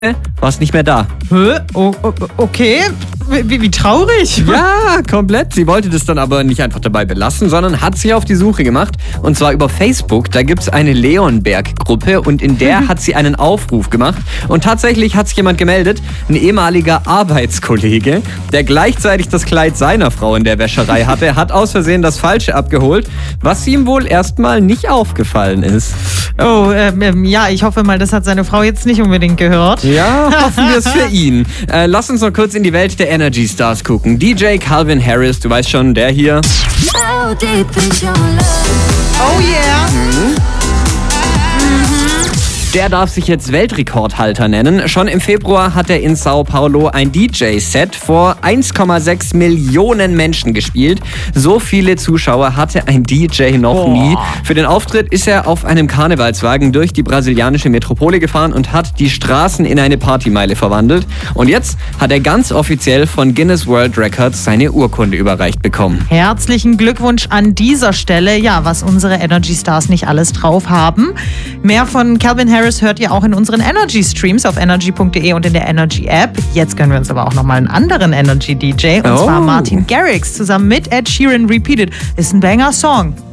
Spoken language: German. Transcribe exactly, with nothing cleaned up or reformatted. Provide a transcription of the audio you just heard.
warst nicht mehr da. Hä? Oh, oh, okay. Wie, wie traurig. Ja, komplett. Sie wollte das dann aber nicht einfach dabei belassen, sondern hat sich auf die Suche gemacht. Und zwar über Facebook. Da gibt es eine Leonberg-Gruppe und in der hat sie einen Aufruf gemacht. Und tatsächlich hat sich jemand gemeldet, ein ehemaliger Arbeitskollege, der gleichzeitig das Kleid seiner Frau in der Wäscherei hatte, hat aus Versehen das Falsche abgeholt, was ihm wohl erstmal nicht aufgefallen ist. Oh, ähm, ja, ich hoffe mal, das hat seine Frau jetzt nicht unbedingt gehört. Ja, hoffen wir es für ihn. Äh, lass uns noch kurz in die Welt der Energy Stars gucken. D J Calvin Harris, du weißt schon, der hier. Oh yeah. Mhm. Der darf sich jetzt Weltrekordhalter nennen. Schon im Februar hat er in Sao Paulo ein D J-Set vor eins Komma sechs Millionen Menschen gespielt. So viele Zuschauer hatte ein D J noch Boah. nie. Für den Auftritt ist er auf einem Karnevalswagen durch die brasilianische Metropole gefahren und hat die Straßen in eine Partymeile verwandelt. Und jetzt hat er ganz offiziell von Guinness World Records seine Urkunde überreicht bekommen. Herzlichen Glückwunsch an dieser Stelle. Ja, was unsere Energy Stars nicht alles drauf haben. Mehr von Calvin Harris hört ihr auch in unseren Energy-Streams auf energy punkt de und in der Energy-App. Jetzt gönnen wir uns aber auch nochmal einen anderen Energy-D J, und Oh. zwar Martin Garrix zusammen mit Ed Sheeran Repeated. Ist ein Banger-Song.